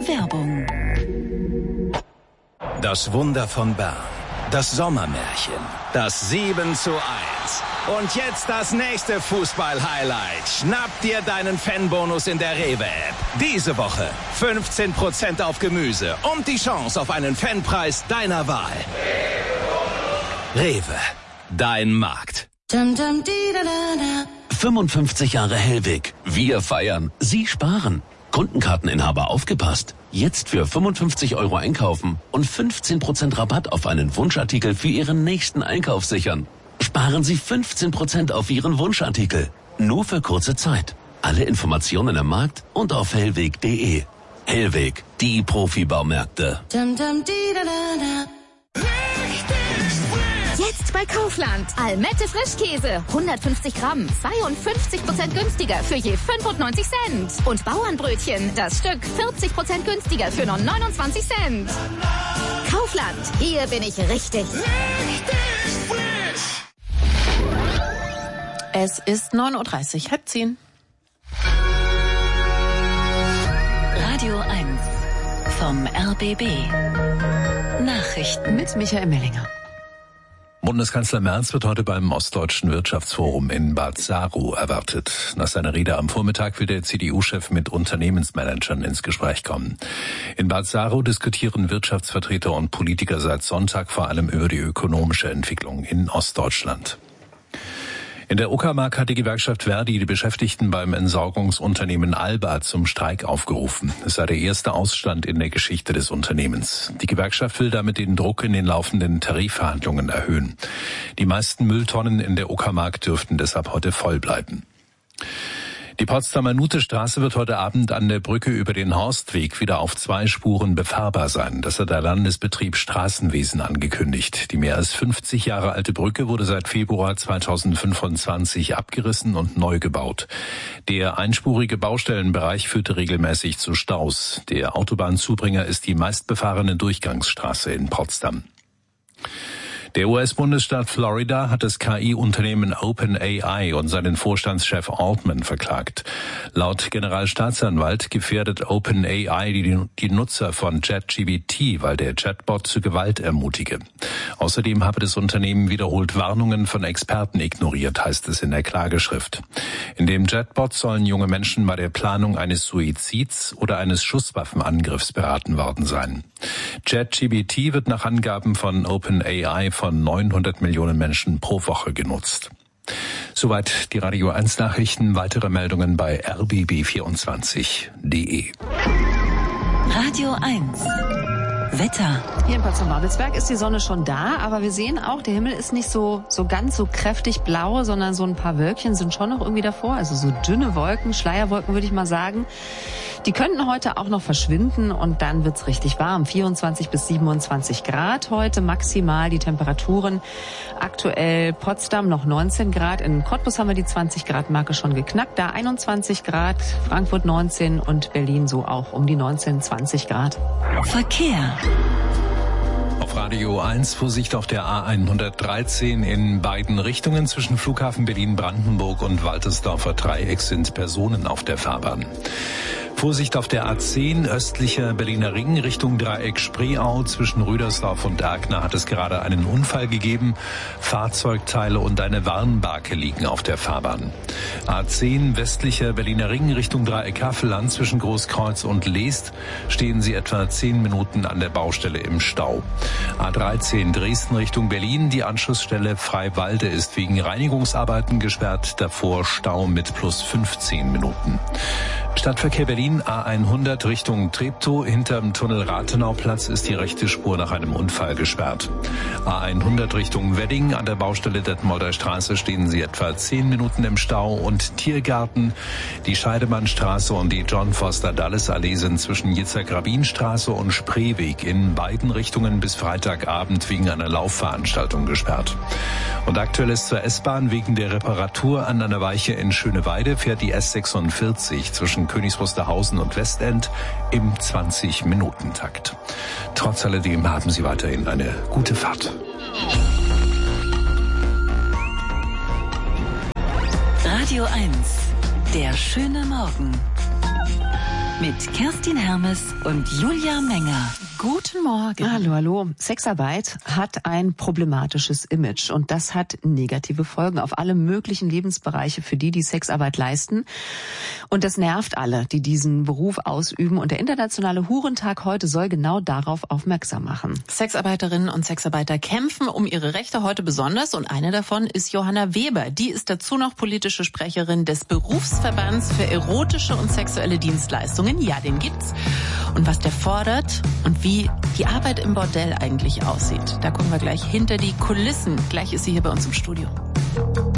Werbung. Das Wunder von Bern. Das Sommermärchen. Das 7:1. Und jetzt das nächste Fußball-Highlight. Schnapp dir deinen Fanbonus in der Rewe-App. Diese Woche 15% auf Gemüse und die Chance auf einen Fanpreis deiner Wahl. Rewe. Dein Markt. 55 Jahre Hellweg. Wir feiern. Sie sparen. Kundenkarteninhaber aufgepasst. Jetzt für 55 € einkaufen und 15% Rabatt auf einen Wunschartikel für Ihren nächsten Einkauf sichern. Sparen Sie 15% auf Ihren Wunschartikel. Nur für kurze Zeit. Alle Informationen im Markt und auf hellweg.de. Hellweg, die Profibaumärkte. Jetzt bei Kaufland. Almette Frischkäse. 150 Gramm. 52% günstiger für je 95 Cent. Und Bauernbrötchen. Das Stück 40% günstiger für nur 29 Cent. Kaufland. Hier bin ich richtig. Richtig frisch. Es ist 9:30 Uhr, 9:30. Radio 1 vom RBB. Nachrichten Mit Michael Mellinger. Bundeskanzler Merz wird heute beim Ostdeutschen Wirtschaftsforum in Bad Saro erwartet. Nach seiner Rede am Vormittag will der CDU-Chef mit Unternehmensmanagern ins Gespräch kommen. In Bad Saro diskutieren Wirtschaftsvertreter und Politiker seit Sonntag vor allem über die ökonomische Entwicklung in Ostdeutschland. In der Uckermark hat die Gewerkschaft Verdi die Beschäftigten beim Entsorgungsunternehmen Alba zum Streik aufgerufen. Es sei der erste Ausstand in der Geschichte des Unternehmens. Die Gewerkschaft will damit den Druck in den laufenden Tarifverhandlungen erhöhen. Die meisten Mülltonnen in der Uckermark dürften deshalb heute voll bleiben. Die Potsdamer Nutestraße wird heute Abend an der Brücke über den Horstweg wieder auf 2 Spuren befahrbar sein. Das hat der Landesbetrieb Straßenwesen angekündigt. Die mehr als 50 Jahre alte Brücke wurde seit Februar 2025 abgerissen und neu gebaut. Der einspurige Baustellenbereich führte regelmäßig zu Staus. Der Autobahnzubringer ist die meistbefahrene Durchgangsstraße in Potsdam. Der US-Bundesstaat Florida hat das KI-Unternehmen OpenAI und seinen Vorstandschef Altman verklagt. Laut Generalstaatsanwalt gefährdet OpenAI die Nutzer von ChatGPT, weil der Chatbot zu Gewalt ermutige. Außerdem habe das Unternehmen wiederholt Warnungen von Experten ignoriert, heißt es in der Klageschrift. In dem Chatbot sollen junge Menschen bei der Planung eines Suizids oder eines Schusswaffenangriffs beraten worden sein. ChatGPT wird nach Angaben von OpenAI von 900 Millionen Menschen pro Woche genutzt. Soweit die Radio 1 Nachrichten. Weitere Meldungen bei rbb24.de. Radio 1 Wetter. Hier in Potsdam-Babelsberg ist die Sonne schon da, aber wir sehen auch, der Himmel ist nicht so ganz so kräftig blau, sondern so ein paar Wölkchen sind schon noch irgendwie davor, also so dünne Wolken, Schleierwolken würde ich mal sagen. Die könnten heute auch noch verschwinden und dann wird's richtig warm. 24 bis 27 Grad heute maximal die Temperaturen. Aktuell Potsdam noch 19 Grad. In Cottbus haben wir die 20 Grad Marke schon geknackt. Da 21 Grad, Frankfurt 19 und Berlin so auch um die 19, 20 Grad. Verkehr. Auf Radio 1 Vorsicht auf der A113 in beiden Richtungen. Zwischen Flughafen Berlin-Brandenburg und Waltersdorfer Dreieck sind Personen auf der Fahrbahn. Vorsicht auf der A10 östlicher Berliner Ring Richtung Dreieck Spreeau. Zwischen Rüdersdorf und Erkner hat es gerade einen Unfall gegeben. Fahrzeugteile und eine Warnbarke liegen auf der Fahrbahn. A10 westlicher Berliner Ring Richtung Dreieck Havelland. Zwischen Großkreuz und Leest stehen Sie etwa 10 Minuten an der Baustelle im Stau. A13 Dresden Richtung Berlin. Die Anschlussstelle Freiwalde ist wegen Reinigungsarbeiten gesperrt. Davor Stau mit plus 15 Minuten. Stadtverkehr Berlin A100 Richtung Treptow. Hinterm Tunnel Rathenauplatz ist die rechte Spur nach einem Unfall gesperrt. A100 Richtung Wedding. An der Baustelle Detmolder Straße stehen Sie etwa 10 Minuten im Stau. Und Tiergarten, die Scheidemannstraße und die John Foster Dulles Allee sind zwischen Yitzhak-Rabin-Straße und Spreeweg in beiden Richtungen bis Freitagabend wegen einer Laufveranstaltung gesperrt. Und aktuell ist zur S-Bahn wegen der Reparatur an einer Weiche in Schöneweide fährt die S46 zwischen Königs Wusterhausen und Westend im 20-Minuten-Takt. Trotz alledem haben Sie weiterhin eine gute Fahrt. Radio 1, der schöne Morgen. mit Kerstin Hermes und Julia Menger. Guten Morgen. Hallo. Sexarbeit hat ein problematisches Image und das hat negative Folgen auf alle möglichen Lebensbereiche für die Sexarbeit leisten. Und das nervt alle, die diesen Beruf ausüben. Und der Internationale Hurentag heute soll genau darauf aufmerksam machen. Sexarbeiterinnen und Sexarbeiter kämpfen um ihre Rechte heute besonders. Und eine davon ist Johanna Weber. Die ist dazu noch politische Sprecherin des Berufsverbands für erotische und sexuelle Dienstleistungen. Ja, den gibt's. Und was der fordert und wie die Arbeit im Bordell eigentlich aussieht, da gucken wir gleich hinter die Kulissen. Gleich ist sie hier bei uns im Studio.